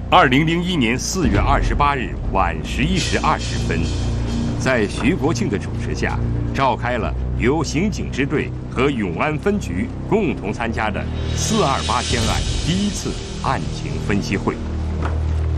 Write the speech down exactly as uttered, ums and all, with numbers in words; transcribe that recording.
二零零一年四月二十八日晚十一时二十分，在徐国庆的主持下，召开了由刑警支队和永安分局共同参加的四二八天案第一次案情分析会。